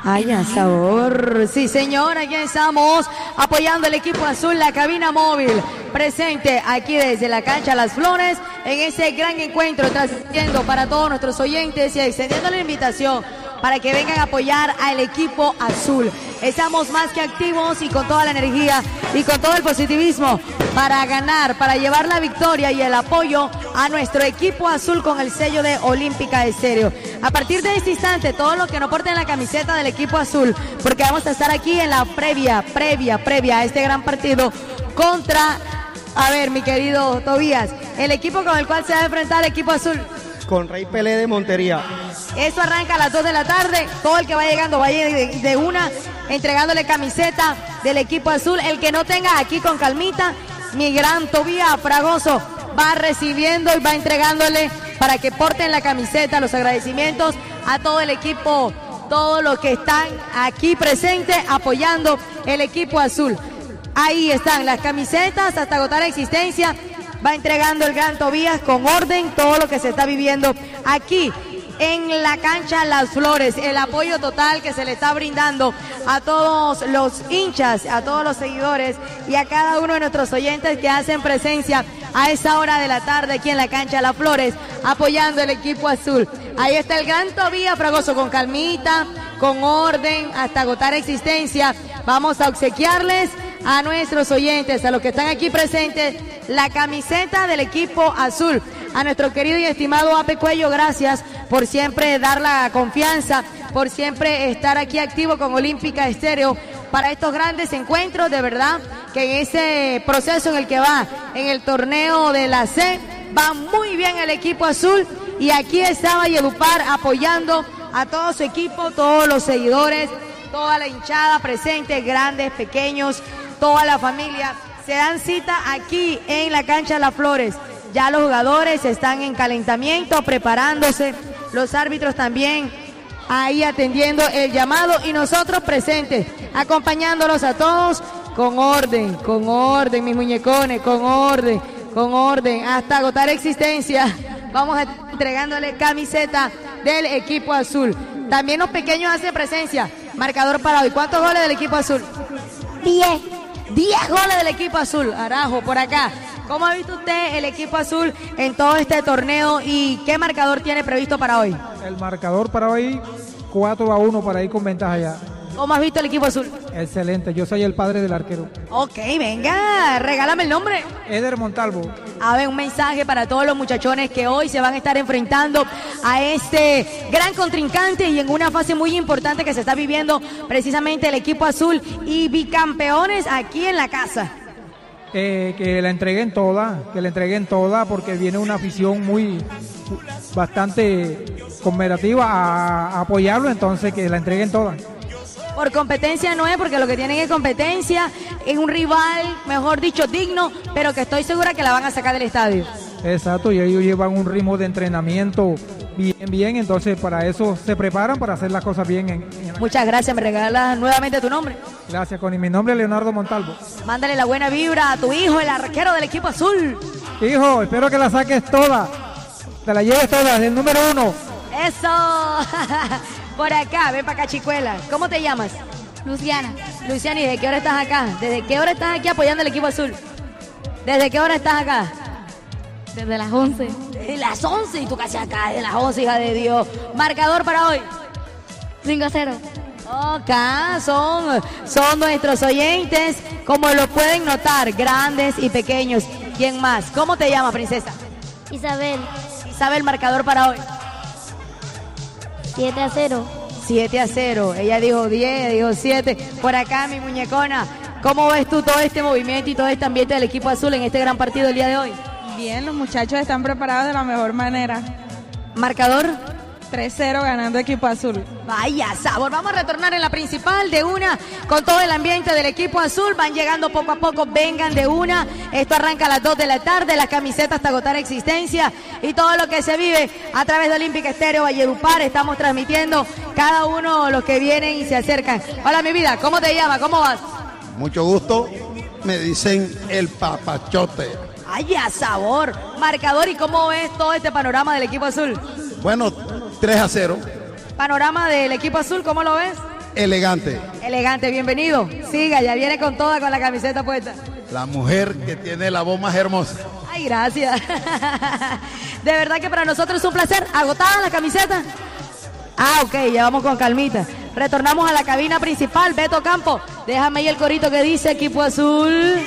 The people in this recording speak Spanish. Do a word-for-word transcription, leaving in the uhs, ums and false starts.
Ay, a sabor. Sí, señora, aquí estamos apoyando al equipo azul, la cabina móvil, presente aquí desde la cancha Las Flores, en ese gran encuentro, transmitiendo para todos nuestros oyentes y extendiendo la invitación para que vengan a apoyar al equipo azul. Estamos más que activos y con toda la energía y con todo el positivismo para ganar, para llevar la victoria y el apoyo a nuestro equipo azul con el sello de Olímpica Estéreo. A partir de este instante, todos los que no porten la camiseta del equipo azul, porque vamos a estar aquí en la previa, previa, previa a este gran partido contra, a ver, mi querido Tobías, el equipo con el cual se va a enfrentar el equipo azul. Con Rey Pelé de Montería. Esto arranca a las dos de la tarde. Todo el que va llegando vaya de, de una, entregándole camiseta del equipo azul. El que no tenga aquí con calmita, mi gran Tobías Fragoso va recibiendo y va entregándole para que porten la camiseta, los agradecimientos a todo el equipo, todos los que están aquí presentes apoyando el equipo azul. Ahí están las camisetas hasta agotar existencia. Va entregando el gran Tobías con orden todo lo que se está viviendo aquí en la cancha Las Flores, el apoyo total que se le está brindando a todos los hinchas, a todos los seguidores y a cada uno de nuestros oyentes que hacen presencia a esa hora de la tarde aquí en la cancha Las Flores, apoyando el equipo azul. Ahí está el gran Tobías Fragoso con calmita, con orden, hasta agotar existencia. Vamos a obsequiarles a nuestros oyentes, a los que están aquí presentes, la camiseta del equipo azul. A nuestro querido y estimado Ape Cuello, gracias por siempre dar la confianza, por siempre estar aquí activo con Olímpica Estéreo para estos grandes encuentros. De verdad que en ese proceso en el que va, en el torneo de la C, va muy bien el equipo azul y aquí está Valledupar apoyando a todo su equipo, todos los seguidores, toda la hinchada presente, grandes, pequeños, toda la familia. Se dan cita aquí en la cancha Las Flores. Ya los jugadores están en calentamiento, preparándose. Los árbitros también ahí atendiendo el llamado y nosotros presentes, acompañándolos a todos con orden, con orden, mis muñecones, con orden, con orden, hasta agotar existencia. Vamos entregándole camiseta del equipo azul. También los pequeños hacen presencia. Marcador para hoy. ¿Cuántos goles del equipo azul? Diez. Diez goles del equipo azul. Arajo, por acá. ¿Cómo ha visto usted el equipo azul en todo este torneo y qué marcador tiene previsto para hoy? El marcador para hoy, cuatro a uno para ir con ventaja ya. ¿Cómo has visto el equipo azul? Excelente, yo soy el padre del arquero. Ok, venga, regálame el nombre. Eder Montalvo. A ver, un mensaje para todos los muchachones que hoy se van a estar enfrentando a este gran contrincante y en una fase muy importante que se está viviendo precisamente el equipo azul y bicampeones aquí en la casa. Eh, que la entreguen toda, que la entreguen toda porque viene una afición muy bastante conmemorativa a, a apoyarlo, entonces que la entreguen toda. Por competencia no es, porque lo que tienen es competencia, es un rival, mejor dicho, digno, pero que estoy segura que la van a sacar del estadio. Exacto, y ellos llevan un ritmo de entrenamiento bien, bien, entonces para eso se preparan para hacer las cosas bien. En, en la... Muchas gracias, me regalas nuevamente tu nombre. Gracias, Connie, mi nombre es Leonardo Montalvo. Mándale la buena vibra a tu hijo, el arquero del equipo azul. Hijo, espero que la saques toda, te la lleves toda, el número uno. Eso. Por acá, ven para acá, Chicuela. ¿Cómo te llamas? Luciana. Luciana, ¿y desde qué hora estás acá? ¿Desde qué hora estás aquí apoyando al equipo azul? ¿Desde qué hora estás acá? Desde las once. Desde las once, y tú casi acá, desde las once, hija de Dios. Marcador para hoy. cinco a cero. Acá son, son nuestros oyentes, como lo pueden notar, grandes y pequeños. ¿Quién más? ¿Cómo te llamas, princesa? Isabel. Isabel, marcador para hoy. siete a cero. siete a cero. Ella dijo diez, dijo siete. Por acá, mi muñecona. ¿Cómo ves tú todo este movimiento y todo este ambiente del equipo azul en este gran partido el día de hoy? Bien, los muchachos están preparados de la mejor manera. ¿Marcador? tres cero ganando equipo azul. Vaya sabor, vamos a retornar en la principal de una con todo el ambiente del equipo azul. Van llegando poco a poco, vengan de una. Esto arranca a las dos de la tarde, las camisetas hasta agotar existencia y todo lo que se vive a través de Olímpica Estéreo Valledupar. Estamos transmitiendo cada uno de los que vienen y se acercan. Hola, mi vida, ¿cómo te llamas? ¿Cómo vas? Mucho gusto, me dicen el papachote. Ay, a sabor. Marcador, ¿y cómo ves todo este panorama del equipo azul? Bueno, tres a cero. Panorama del equipo azul, ¿cómo lo ves? elegante. Elegante, bienvenido. Siga, ya viene con toda, con la camiseta puesta. La mujer que tiene la voz más hermosa. Ay, gracias. De verdad que para nosotros es un placer. ¿Agotada la camiseta? Ah, ok, ya vamos con calmita. Retornamos a la cabina principal. Beto Campo, déjame ahí el corito que dice Equipo Azul.